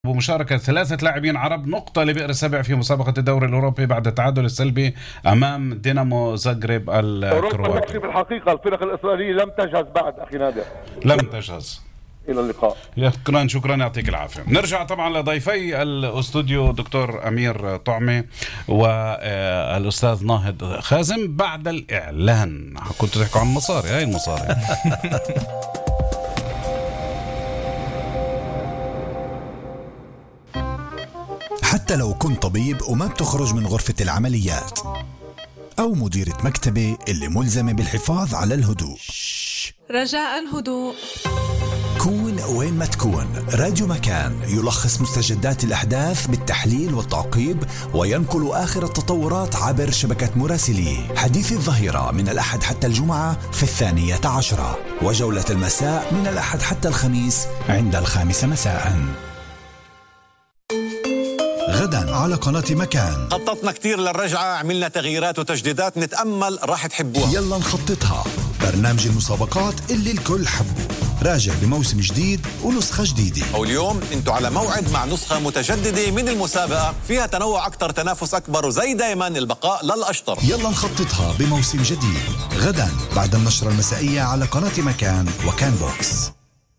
بمشاركة 3 لاعبين عرب نقطة لبئر سبع في مسابقة الدوري الأوروبي بعد التعادل السلبي أمام دينامو زاغريب الكرواتي. في الحقيقة الفرق الإسرائيلية لم تجهز بعد أخي نادر، لم تجهز. إلى اللقاء. شكرا يعطيك العافية. نرجع طبعا لضيفي الاستوديو دكتور أمير طعمي والأستاذ ناهض خازم بعد الإعلان. كنتوا تحكوا عن المصاري، هاي المصاري. حتى لو كنت طبيب وما بتخرج من غرفة العمليات، أو مديرة مكتبة اللي ملزمة بالحفاظ على الهدوء، رجاء هدوء. كون وين ما تكون، راديو مكان يلخص مستجدات الأحداث بالتحليل والتعقيب وينقل آخر التطورات عبر شبكة مراسليه. حديث الظهيرة من الأحد حتى الجمعة في 12:10، وجولة المساء من الأحد حتى الخميس عند 5 مساء. غدا على قناة مكان خططنا كتير للرجعة، عملنا تغييرات وتجديدات، نتأمل راح تحبوها. يلا نخططها. برنامج المسابقات اللي الكل حبه، راجع بموسم جديد ونسخة جديدة. واليوم انتوا على موعد مع نسخة متجددة من المسابقة، فيها تنوع أكتر، تنافس أكبر، وزي دايما البقاء للأشطر. يلا نخططها بموسم جديد غدا بعد النشرة المسائية على قناة مكان وكان بوكس.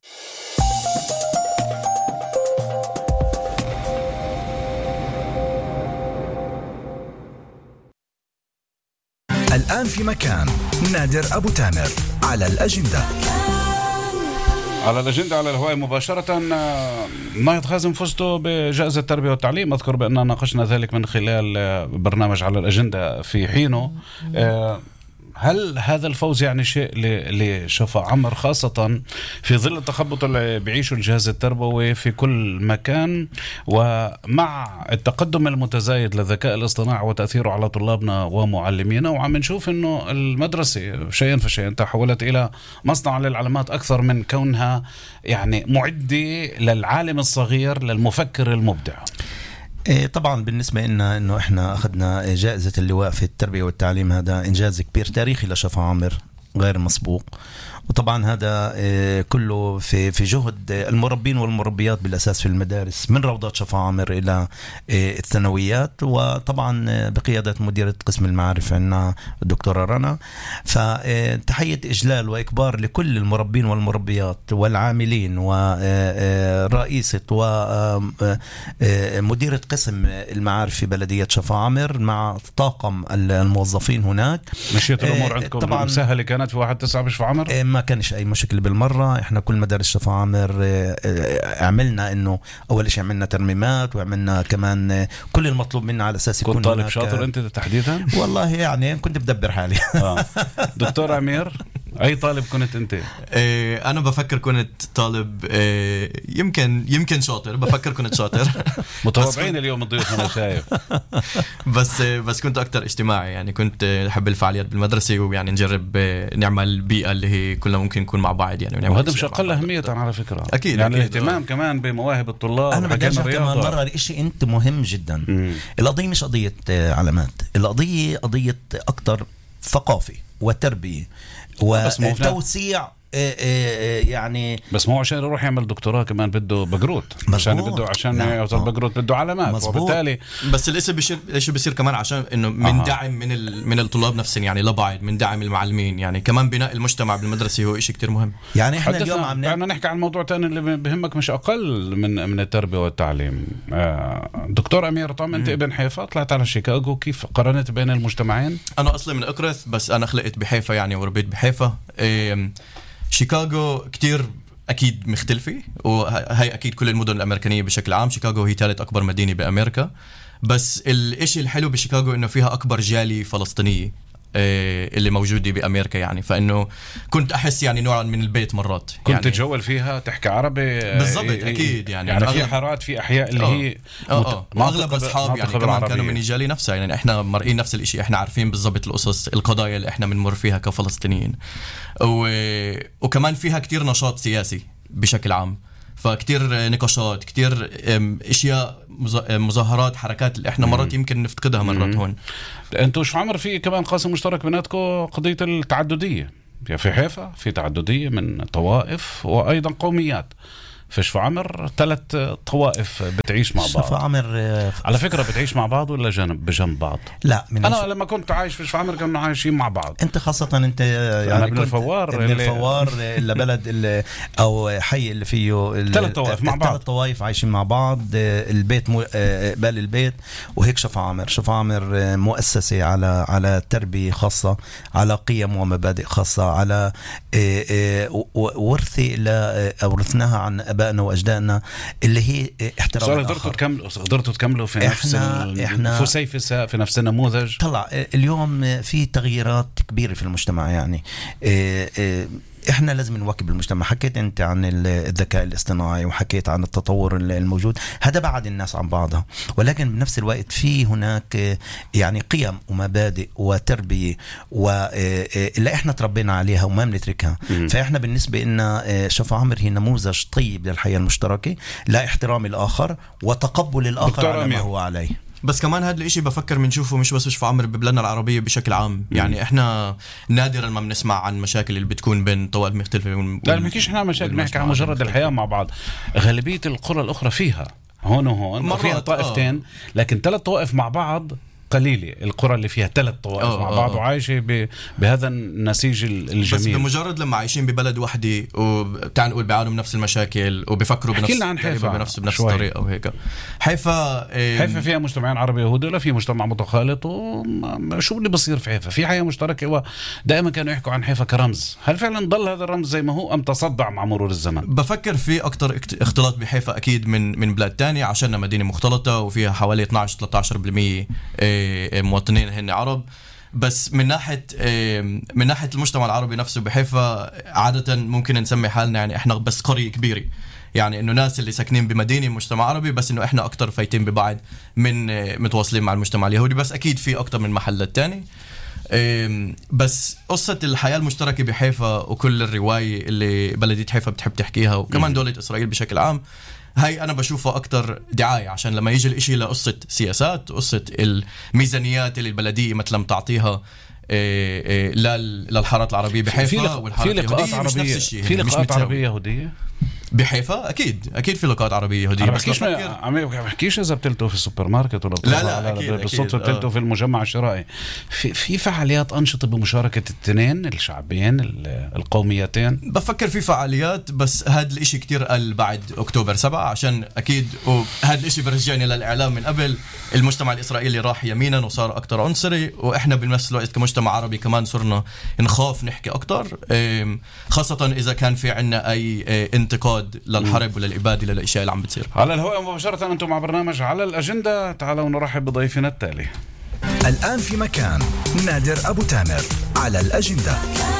الآن في مكان نادر أبو تامر على الأجندة. على الأجندة على الهواء مباشرة. ناهض خازم، فزتوا بجائزة التربية والتعليم. أذكر بأننا ناقشنا ذلك من خلال برنامج على الأجندة في حينه. هل هذا الفوز يعني شيء لشفا عمر، خاصة في ظل التخبط اللي بيعيشه الجهاز التربوي في كل مكان، ومع التقدم المتزايد للذكاء الاصطناعي وتأثيره على طلابنا ومعلمينا؟ وعم نشوف انه المدرسة شيئا فشيئا تحولت الى مصنع للعلامات اكثر من كونها يعني معدة للعالم الصغير، للمفكر المبدع. طبعا بالنسبة لنا انه احنا اخذنا جائزة اللواء في التربية والتعليم، هذا انجاز كبير تاريخي لشفا عامر غير مسبوق. وطبعا هذا كله في جهد المربين والمربيات بالأساس في المدارس، من روضات شفا عامر إلى الثانويات، وطبعا بقيادة مديرة قسم المعارف عندنا الدكتورة رنا. فتحية إجلال وإكبار لكل المربين والمربيات والعاملين ورئيسة ومديرة قسم المعارف في بلدية شفا عامر مع طاقم الموظفين هناك. مشيت الأمور عندكم طبعا مسهلة كانت في 1/9 بشفا عامر؟ ما كانش أي مشكلة بالمرة. إحنا كل مدارس شفا عامر عملنا إنه أول شيء عملنا ترميمات، وعملنا كمان كل المطلوب منا على أساس يكون. كنت طالب شاطر أنت تحديدا؟ والله يعني كنت بدبر حالي. دكتور أمير، أي طالب كنت أنت؟ أنا بفكر كنت طالب يمكن شاطر، بفكر كنت شاطر. متواضعين اليوم الضيوف أنا شايف. بس كنت أكتر اجتماعي، يعني كنت أحب الفعاليات بالمدرسة، ويعني نجرب نعمل بيئة اللي هي كلنا ممكن نكون مع بعض يعني. وهذا مش أقل أهمية على فكرة. أكيد يعني أكيد. الاهتمام كمان بمواهب الطلاب. أنا بدي أرجع كمان مرة لإشي أنت مهم جدا. القضية مش قضية علامات، القضية قضية أكتر ثقافي وتربية وتوسيع. يعني بس مو عشان يروح يعمل دكتوراه كمان بده بقروت، عشان يوصل بقروت بده علامات. مزبوط. وبالتالي بس الاشي بصير كمان عشان انه من دعم من الطلاب نفسهم يعني لبعض، من دعم المعلمين يعني، كمان بناء المجتمع بالمدرسة هو اشي كتير مهم. يعني احنا اليوم بدنا نحكي عن موضوع تاني اللي بهمك مش اقل من التربية والتعليم. دكتور أمير طعم، انت ابن حيفا، طلعت على شيكاغو، كيف قارنت بين المجتمعين؟ انا اصلا من اقرث، بس انا خلقت بحيفا يعني وربيت بحيفا. شيكاغو كتير أكيد مختلفة، وهي أكيد كل المدن الأمريكانية بشكل عام. شيكاغو هي ثالث أكبر مدينة بأمريكا، بس الإشي الحلو بشيكاغو إنه فيها أكبر جالية فلسطينية اللي موجودة بأمريكا يعني. فإنه كنت أحس يعني نوعا من البيت مرات. كنت يعني تتجول فيها، تحكي عربي بالضبط. أكيد يعني في حارات، في أحياء اللي هي أغلب أصحاب يعني كمان كانوا من الجالية نفسها يعني. إحنا مرئين نفس الإشي، إحنا عارفين بالضبط القصص، القضايا اللي إحنا بنمر فيها كفلسطينيين. وكمان فيها كتير نشاط سياسي بشكل عام، فكتير نقاشات، كتير اشياء، مظاهرات، حركات اللي احنا مرات يمكن نفتقدها مرات هون. انتوا شو عمر في كمان قاسم مشترك بيناتكم، قضية التعددية. في حيفا في تعددية من طوائف وأيضا قوميات، في شفا عمر 3 طوائف بتعيش مع بعض. شفا عمر على فكرة بتعيش مع بعض ولا بجنب بعض؟ لا، أنا لما كنت عايش في شفا عمر كانوا عايشين مع بعض. أنت خاصة أنت يعني ابن الفوار اللي بلد أو حي اللي فيه 3 طوائف مع بعض. 3 طوائف عايشين مع بعض. البيت قبال البيت. وهيك شفا عمر مؤسسة على تربية خاصة، على قيم ومبادئ خاصة، على ورثة أورثناها عن أبائنا وأجدادنا اللي هي احترام الآخر. قدرتوا تكملوا في نفس الفسيفساء في نفس النموذج. طلع اليوم في تغييرات كبيرة في المجتمع، يعني احنا لازم نواكب المجتمع. حكيت انت عن الذكاء الاصطناعي وحكيت عن التطور الموجود، هذا بعد الناس عن بعضها، ولكن بنفس الوقت في هناك يعني قيم ومبادئ وتربية اللي احنا تربينا عليها وما بنتركها. فاحنا بالنسبة لنا شفا عمر هي نموذج طيب للحياة المشتركة، لا احترام الآخر وتقبل الآخر على ما هو عليه. بس كمان هذا الاشي بفكر بنشوفه مش بس شفا عمر، ببلادنا العربية بشكل عام. يعني احنا نادرا ما بنسمع عن مشاكل اللي بتكون بين طوائف مختلفة. لا بنحكيش احنا مشاكل، نحكي عن مجرد الحياة مع بعض. غالبية القرى الأخرى فيها هون وهون وفيها طائفتين، لكن 3 طوائف مع بعض قليلة. القرى اللي فيها 3 طوائف مع بعض وعايشة بهذا النسيج الجميل. بس بمجرد لما عايشين ببلد وحدي وبتاع نقول بيعانوا من نفس المشاكل وبيفكروا بنفس الطريقة وهيك. حيفا فيها مجتمعين عربي يهودي ولا في مجتمع متخالط؟ وشو اللي بصير في حيفا؟ في حياة مشتركة، ودائما كانوا يحكوا عن حيفا كرمز. هل فعلا ضل هذا الرمز زي ما هو أم تصدع مع مرور الزمن؟ بفكر في أكتر اختلاط بحيفا أكيد من بلاد تانية، عشان مدينة مختلطة وفيها حوالي 12-13% مواطنين هن عرب. بس من ناحية المجتمع العربي نفسه بحيفا عادة ممكن نسمي حالنا يعني احنا بس قرية كبيرة، يعني انه ناس اللي ساكنين بمدينة مجتمع عربي، بس انه احنا اكتر فايتين ببعض من متواصلين مع المجتمع اليهودي. بس اكيد في اكتر من محلات تاني. بس قصة الحياة المشتركة بحيفا وكل الرواية اللي بلدية حيفا بتحب تحكيها وكمان دولة إسرائيل بشكل عام، هاي أنا بشوفها أكتر دعاية، عشان لما يجي الإشي لقصة سياسات، قصة الميزانيات اللي البلدية مثلا تعطيها للحارات العربية بحيفا والحارات اليهودية مش نفس الشيء. في لقاءات عربية يهودية بحيفا أكيد في لقاءات عربية يهودية. ما بحكيش إذا بتلتوا في السوبر ماركت ولا لا بالصدفة بتلتوا في المجمع الشرائي. في فعاليات أنشطة بمشاركة الاثنين الشعبين القوميتين. بفكر في فعاليات، بس هذا الاشي كتير قل بعد أكتوبر 7، عشان أكيد وهذا الاشي برجعني للإعلام من قبل. المجتمع الإسرائيلي راح يمينا وصار أكتر عنصري، وإحنا بنفس الوقت كمجتمع عربي كمان صرنا نخاف نحكي أكتر، خاصة إذا كان في عنا أي انتقاد للحرب وللإبادة للأشياء اللي عم بتصير. على الهواء مباشرة أنتم مع برنامج على الأجندة. تعالوا نرحب بضيفنا التالي. الآن في مكان نادر أبو تامر على الأجندة.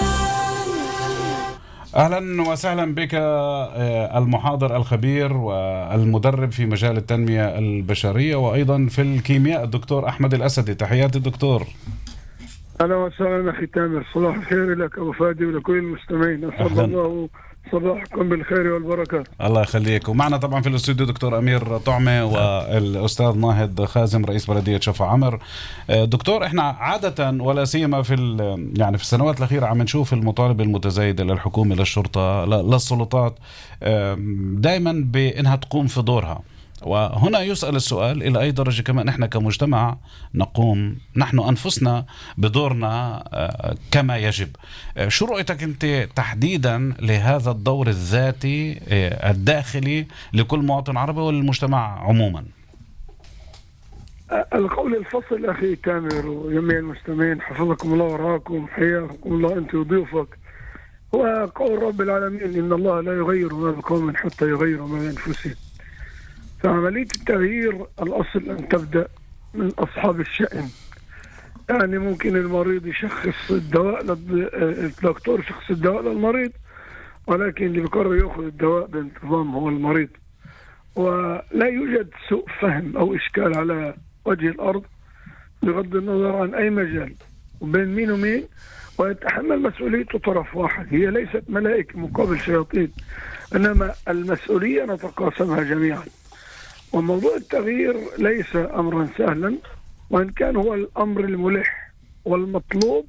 أهلا وسهلا بك المحاضر الخبير والمدرب في مجال التنمية البشرية وأيضا في الكيمياء الدكتور أحمد الأسدي. تحياتي الدكتور. أهلا وسهلا أخي تامر، صباح الخير لك أبو فادي ولكل المستمعين. أسعد الله صباحكم بالخير والبركة. الله يخليك. ومعنا طبعا في الاستوديو دكتور أمير طعمة والأستاذ ناهد خازم رئيس بلدية شفا عمر. دكتور، احنا عادة ولا سيما في يعني في السنوات الأخيرة عم نشوف المطالبة المتزايدة للحكومة للشرطة للسلطات دائما بأنها تقوم في دورها. وهنا يسأل السؤال إلى أي درجة كمان إحنا كمجتمع نقوم نحن أنفسنا بدورنا كما يجب. شو رؤيتك أنت تحديدا لهذا الدور الذاتي الداخلي لكل مواطن عربي والمجتمع عموما؟ القول الفصل أخي تامر وجميع المستمعين حفظكم الله وراكم، حياكم الله أنت وضيوفك. هو قول رب العالمين إن الله لا يغير ما بقوم حتى يغيروا ما بأنفسهم. فعملية التغيير الأصل أن تبدأ من أصحاب الشأن. يعني ممكن المريض يشخص الدواء الدكتور يشخص الدواء للمريض، ولكن اللي بيقرر يأخذ الدواء بانتظام هو المريض. ولا يوجد سوء فهم أو إشكال على وجه الأرض بغض النظر عن أي مجال وبين مين ومين، ويتحمل مسؤوليته طرف واحد. هي ليست ملائكة مقابل شياطين، إنما المسؤولية نتقاسمها جميعا. وموضوع التغيير ليس أمرا سهلا، وإن كان هو الأمر الملح والمطلوب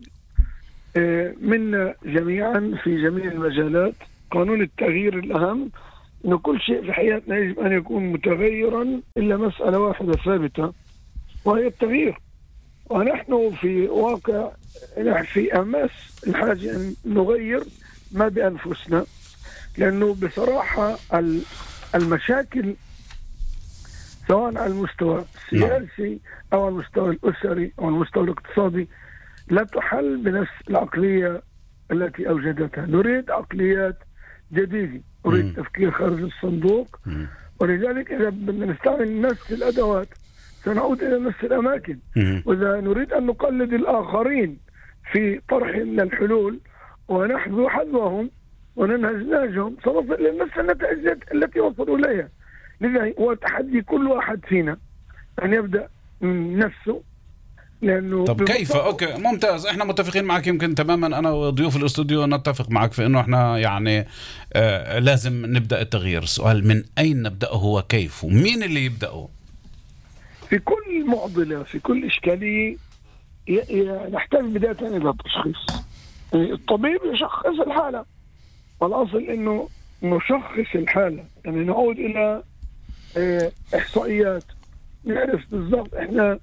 منا جميعا في جميع المجالات. قانون التغيير الأهم إنه كل شيء في حياتنا يجب أن يكون متغيرا إلا مسألة واحدة ثابتة، وهي التغيير. ونحن في واقع في أمس الحاجة أن نغير ما بأنفسنا، لأنه بصراحة المشاكل سواء على المستوى السياسي أو على المستوى الأسري أو على المستوى الاقتصادي لا تحل بنفس العقلية التي أوجدتها. نريد عقليات جديدة، نريد تفكير خارج الصندوق، ولذلك إذا بدنا نستعمل نفس الأدوات سنعود إلى نفس الأماكن. وإذا نريد أن نقلد الآخرين في طرح الحلول ونحذو حذوهم وننهج نهجهم سنصل إلى نفس النتائج التي وصلوا إليها. لذا هو تحدي كل واحد فينا أن يبدأ من نفسه. لأنه طب كيف؟ أوكي ممتاز، إحنا متفقين معك يمكن تماما، أنا وضيوف الاستوديو نتفق معك في أنه إحنا يعني لازم نبدأ التغيير. سؤال من أين نبدأه وكيف ومين اللي يبدأه؟ في كل معضلة في كل إشكالية نحتاج بداية إلى تشخيص. الطبيب يشخص الحالة، والأصل إنه نشخص الحالة، يعني نعود إلى إحصائيات نعرف بالضبط إحنا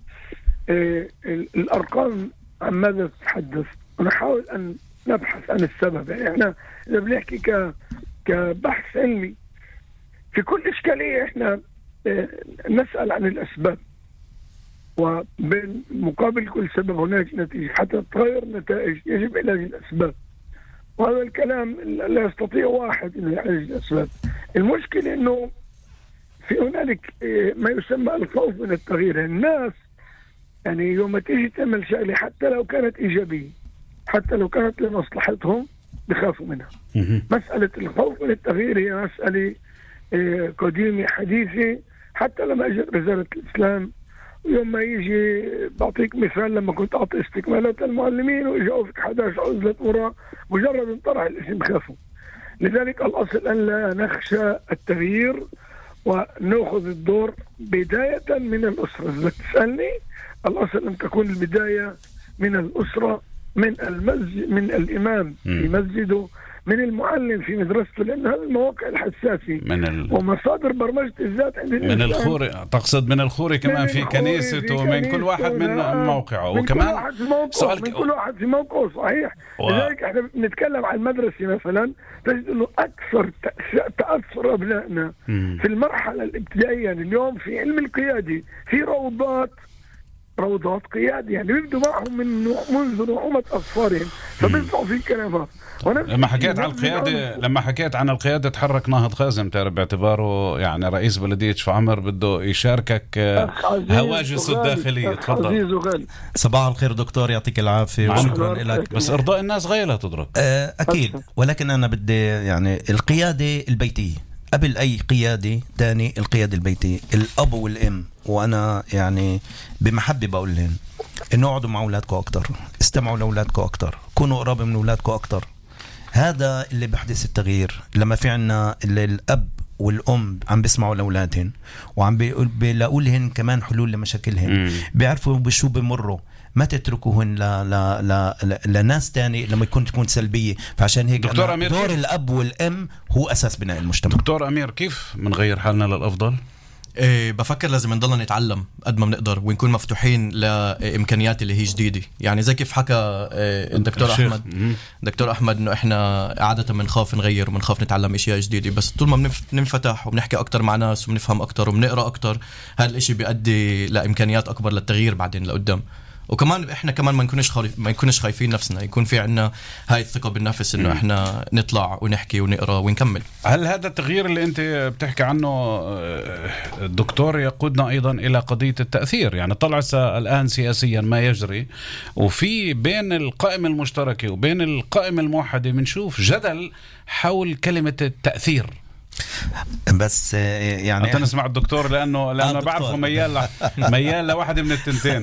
الأرقام عن ماذا تتحدث، ونحاول أن نبحث عن السبب. يعني إحنا إذا بنحكي كبحث علمي في كل إشكالية إحنا نسأل عن الأسباب، ومقابل كل سبب هناك نتيجة. حتى تغير النتائج يجب علاج الأسباب، وهذا الكلام لا يستطيع واحد أن يعالج الأسباب. المشكلة أنه في هنالك ما يسمى الخوف من التغيير. الناس يعني يوم تيجي تعمل شغلة حتى لو كانت إيجابية، حتى لو كانت لمصلحتهم، بخافوا منها. مسألة الخوف من التغيير هي مسألة قديمة حديثة. حتى لما أجت رسالة الإسلام، يوم ما يجي بعطيك مثال، لما كنت أعطي استكمالات المعلمين وإجاوا فيك 11 عزلة مرة، مجرد انطرح الاسم خافوا. لذلك الأصل أن لا نخشى التغيير ونأخذ الدور بداية من الأسرة. إذا تسألني الأصل أن تكون البداية من الأسرة، من الإمام في مسجده، من المعلم في مدرسته، لأن هذه المواقع الحساسة ومصادر برمجة الذات عند الإنسان. من الخوري تقصد؟ من الخوري كمان في كنيسته، ومن كل واحد من موقعه، وكمان سؤال من كل واحد في موقعه. صحيح. لذلك احنا بنتكلم عن المدرسة مثلا، تجد انه أكثر تأثر أبنائنا في المرحلة الابتدائية. يعني اليوم في علم القيادة في روضات قيادة، يعني بيبدوا معهم منذ نعومة أظفارهم، فبيطلعوا في كلمات. لما حكيت عن القيادة تحرك ناهض خازم، تعرف باعتباره يعني رئيس بلدية شفعمر بده يشاركك هواجس الداخلية. تفضل. صباح الخير دكتور، يعطيك العافية وشكرا لك. بس إرضاء الناس غاية لا تدرك. أكيد، ولكن أنا بدي يعني القيادة البيتية قبل أي قيادة تاني. القيادة البيتية، الأب والأم، وأنا يعني بمحبة بقول لهم إنه اقعدوا مع أولادكم أكتر، استمعوا لأولادكم أكتر، كونوا قراب من أولادكم أكتر. هذا اللي بحدث التغيير. لما في عنا الأب والأم عم بيسمعوا لأولادهم وعم بيلاقوا لهن كمان حلول لمشاكلهم، بيعرفوا بشو بمروا، ما تتركوهن لناس تاني لما تكون سلبية. فعشان هيك دور الأب والأم هو أساس بناء المجتمع. دكتور أمير، كيف منغير حالنا للأفضل؟ بفكر لازم نضلنا نتعلم قد ما بنقدر، ونكون مفتوحين لإمكانيات اللي هي جديدة. يعني زي كيف حكى دكتور أحمد إنه إحنا عادة بنخاف نغير وبنخاف نتعلم أشياء جديدة، بس طول ما بننفتح وبنحكي أكتر مع ناس وبنفهم أكتر وبنقرأ أكتر، هذا الإشي بيؤدي لإمكانيات أكبر للتغيير بعدين لقدام. وكمان احنا كمان ما نكونش خايفين نفسنا، يكون في عنا هاي الثقة بالنفس انه احنا نطلع ونحكي ونقرا ونكمل. هل هذا التغيير اللي انت بتحكي عنه الدكتور يقودنا ايضا الى قضية التأثير؟ يعني طلع الان سياسيا ما يجري، وفي بين القائمة المشتركة وبين القائمة الموحدة بنشوف جدل حول كلمة التأثير. بس يعني نسمع الدكتور لانه بعرفه ميال لواحد من التنتين.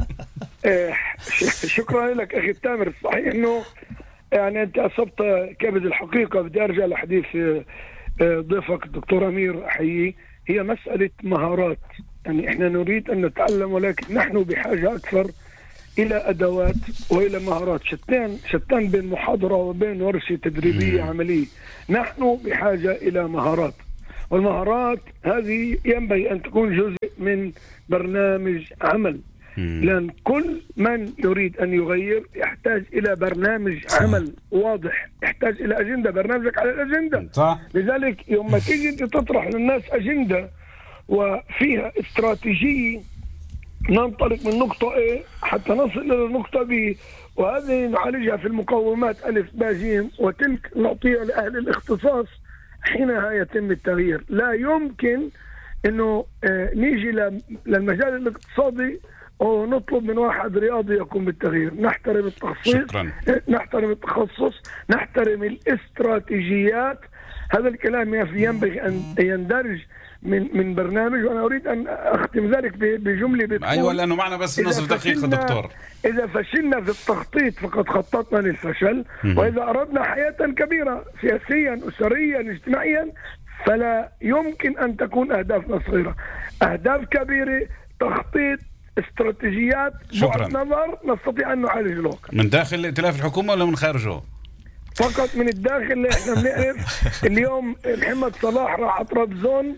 شكرا لك اخي تامر. صحيح انه يعني انت اصبت كبد الحقيقه. بدي ارجع لحديث ضيفك الدكتور امير، احييه. هي مساله مهارات، يعني احنا نريد ان نتعلم، ولكن نحن بحاجه اكثر الى ادوات والى مهارات. شتان بين محاضره وبين ورشه تدريبيه عمليه. نحن بحاجه الى مهارات. والمهارات هذه ينبغي أن تكون جزء من برنامج عمل، لأن كل من يريد أن يغير يحتاج إلى برنامج عمل واضح، يحتاج إلى أجندة، برنامجك على الأجندة. صح. لذلك يوم ما تيجي أنت تطرح للناس أجندة وفيها استراتيجية ننطلق من نقطة A حتى نصل إلى النقطة B، وهذه نعالجها في المقومات ألف باء جيم، وتلك نعطيها لأهل الاختصاص، حينها يتم التغيير. لا يمكن أنه نيجي للمجال الاقتصادي ونطلب من واحد رياضي يقوم بالتغيير. نحترم التخصص، نحترم التخصص، نحترم الاستراتيجيات. هذا الكلام ينبغي أن يندرج من برنامج. وأنا أريد أن أختم ذلك بجملة بتقول أيوة، لأنه معنا بس نصف دقيقة دكتور. إذا فشلنا في التخطيط فقد خططنا للفشل، وإذا أردنا حياة كبيرة سياسيا أسريا اجتماعيا فلا يمكن أن تكون أهدافنا صغيرة. أهداف كبيرة، تخطيط، استراتيجيات، بعد نظر، نستطيع أن نعالج الواقع. من داخل ائتلاف الحكومة ولا من خارجه؟ فقط من الداخل. احنا بنعرف اليوم محمد صلاح راح طرابزون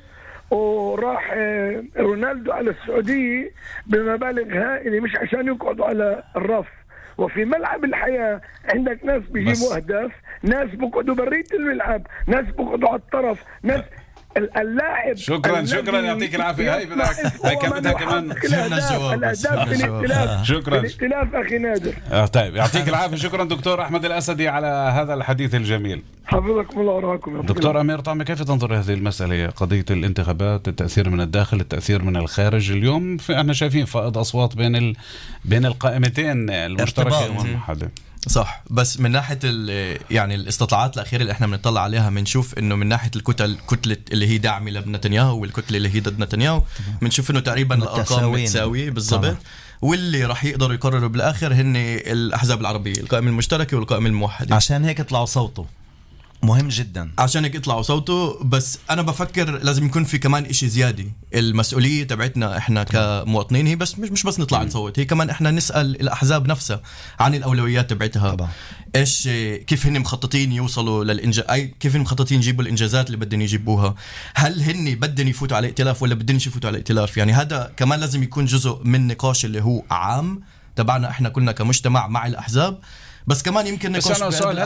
وراح رونالدو على السعودية بمبالغ هائلة مش عشان يقعدوا على الرف. وفي ملعب الحياة عندك ناس بيجيبوا أهداف، ناس بيقعدوا برية الملعب، ناس بيقعدوا على الطرف، ناس اللاعب. شكرا يعطيك العافية. هاي كمتها كمان الأهداف بالائتلاف. شكرا بالائتلاف أخي نادر. طيب يعطيك العافية. شكرا دكتور أحمد الأسدي على هذا الحديث الجميل. حفظكم الله وراكم. دكتور أمير طعمة، كيف تنظر هذه المسألة، قضية الانتخابات، التأثير من الداخل، التأثير من الخارج؟ اليوم احنا شايفين فائض أصوات بين القائمتين المشتركة والمحددة. صح، بس من ناحية يعني الاستطلاعات الأخيرة اللي احنا بنطلع عليها بنشوف انه من ناحية الكتلة اللي هي داعمة لنتنياهو والكتلة اللي هي ضد نتنياهو بنشوف انه تقريبا الأرقام متساوية بالضبط. واللي راح يقدروا يقرروا بالآخر هن الأحزاب العربية، القائمة المشتركة والقائمة الموحدة. عشان هيك يطلعوا صوته مهم جدا، عشان هيك يطلعوا صوته. بس أنا بفكر لازم يكون في كمان إشي زيادة. المسؤولية تبعتنا إحنا كمواطنين هي بس مش بس نطلع نصوت، هي كمان إحنا نسأل الأحزاب نفسها عن الأولويات تبعتها طبعا. إيش كيف هن مخططين يوصلوا للإنجاز، كيف هن مخططين يجيبوا الإنجازات اللي بدهم يجيبوها. هل هن بدهم يفوتوا على ائتلاف ولا بدهم يفوتوا على ائتلاف؟ يعني هذا كمان لازم يكون جزء من نقاش اللي هو عام تبعنا إحنا كلنا كمجتمع مع الأحزاب. بس كمان يمكن نقاش.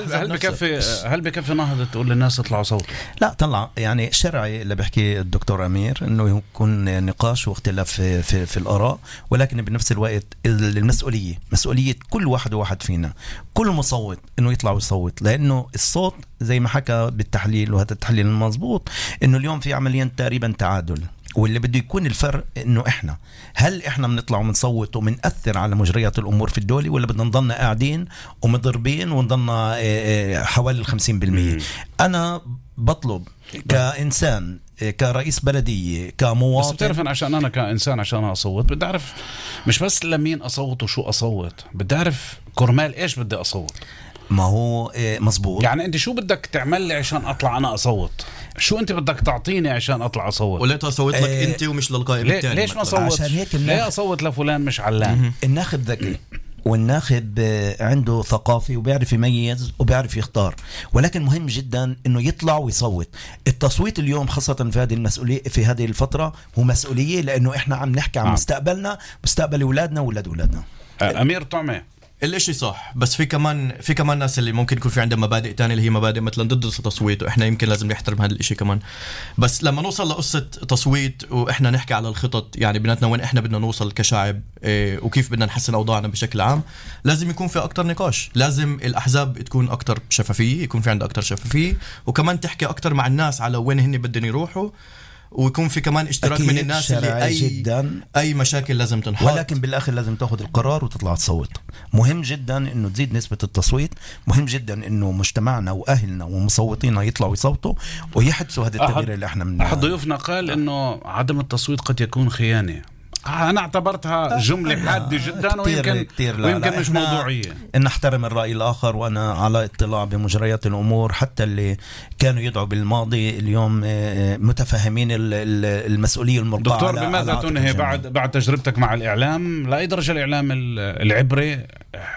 هل بكفي نهضة تقول للناس اطلعوا صوت؟ لا طلع يعني شرعي اللي بيحكي الدكتور أمير انه يكون نقاش واختلاف في الآراء، ولكن بنفس الوقت المسؤولية مسؤولية كل واحد فينا، كل مصوت انه يطلع ويصوت، لانه الصوت زي ما حكى بالتحليل، وهذا التحليل المضبوط، انه اليوم في عمليا تقريبا تعادل، واللي بده يكون الفرق انه هل احنا بنطلع وبنصوت وبنأثر على مجريات الامور في الدولة، ولا بدنا نضلنا قاعدين ومضربين ونضلنا حوالي 50%. انا بطلب كإنسان، كرئيس بلدية، كمواطن. بس بتعرف عشان أنا كإنسان عشان أصوت بدي أعرف مش بس لمين أصوت وشو أصوت، بدي أعرف كرمال إيش بدي أصوت. ما هو مزبوط. يعني أنت شو بدك تعمل لي عشان أطلع أنا أصوت؟ شو أنت بدك تعطيني عشان أطلع أصوت؟ ولا تصوت لك أنت ومش للقائم الثاني؟ ليش ما أصوت؟ عشان هيك ليه أصوت لفلان مش علان؟ الناخب ذكي، والناخب عنده ثقافي وبيعرف يميز وبيعرف يختار، ولكن مهم جدا انه يطلع ويصوت. التصويت اليوم خاصة في هذه المسؤولية في هذه الفترة هو مسؤولية، لانه احنا عم نحكي عن مستقبلنا، مستقبل اولادنا واولاد اولادنا. أمير طعمة، الاشي صح، بس في كمان ناس اللي ممكن يكون في عندها مبادئ تانية اللي هي مبادئ مثلا ضد التصويت، واحنا يمكن لازم نحترم هذا الاشي كمان. بس لما نوصل لقصة تصويت واحنا نحكي على الخطط، يعني بيناتنا وين احنا بدنا نوصل كشعب، وكيف بدنا نحسن اوضاعنا بشكل عام، لازم يكون في اكتر نقاش. لازم الاحزاب تكون اكتر شفافية، يكون في عندها اكتر شفافية، وكمان تحكي اكتر مع الناس على وين هن بدهم يروحوا، ويكون في كمان اشتراك من الناس اللي أي مشاكل لازم تنحط. ولكن بالآخر لازم تأخذ القرار وتطلع تصوت. مهم جدا إنه تزيد نسبة التصويت، مهم جدا إنه مجتمعنا وأهلنا ومصوتينا يطلعوا يصوتوا ويحدثوا هذا التغيير اللي احنا أحد ضيوفنا قال إنه عدم التصويت قد يكون خيانة. أنا اعتبرتها جملة حادة جدا ويمكن مش موضوعية. إن نحترم الرأي الآخر، وأنا على اطلاع بمجريات الأمور، حتى اللي كانوا يدعوا بالماضي اليوم متفهمين المسؤولية المرضعة. دكتور، بماذا تنهي بعد تجربتك مع الإعلام؟ لأي درجة الإعلام العبري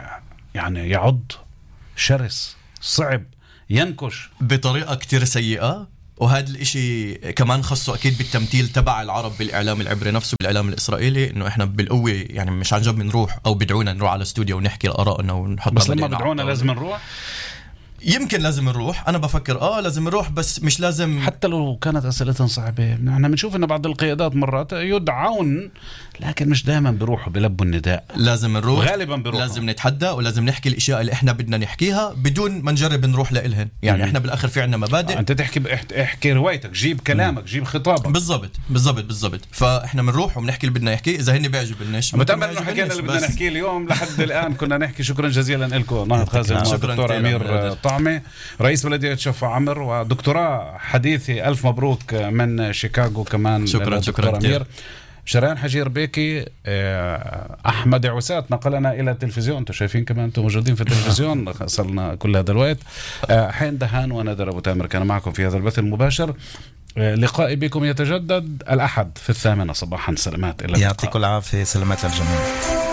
يعني يعض، شرس، صعب، ينكش بطريقة كتير سيئة، وهذا الاشي كمان خصه اكيد بالتمثيل تبع العرب بالاعلام العبري نفسه بالاعلام الاسرائيلي، انه احنا بالقوه يعني مش عن جد بنروح او بدعونا نروح على الاستوديو ونحكي ارائنا ونحط، بس لما بدعونا لازم نروح. يمكن لازم نروح، انا بفكر لازم نروح، بس مش لازم حتى لو كانت اسئلتهم صعبه. احنا بنشوف انه بعض القيادات مرات يدعون لكن مش دائما بيروحوا بلبوا النداء. لازم نروح، غالبا بيروحوا. لازم نتحدى ولازم نحكي الاشياء اللي احنا بدنا نحكيها بدون ما نجرب نروح لإلهن. يعني احنا بالاخر في عنا مبادئ. انت احكي روايتك، جيب كلامك، جيب خطابك. بالضبط. فاحنا بنروح وبنحكي اللي بدنا نحكي، اذا هن بيعجبناش بتأمل انه حكينا اللي بدنا نحكيه اليوم لحد الان. كنا نحكي. شكرا جزيلا لكم ناهض خازن والدكتور امير طعمه رئيس بلدية شفا عمر، ودكتوراه حديثي ألف مبروك من شيكاغو كمان. شكرا أمير. شريان حجير بيكي، أحمد عوسات نقلنا إلى التلفزيون. أنتم شايفين كمان أنتم موجودين في التلفزيون. صلنا كل هذا الوقت. حين دهان ونادر أبو تامر كان معكم في هذا البث المباشر. لقائي بكم يتجدد الأحد في 8 صباحا. سلامات، إلى يعطيكم العافية. سلامات للجميع.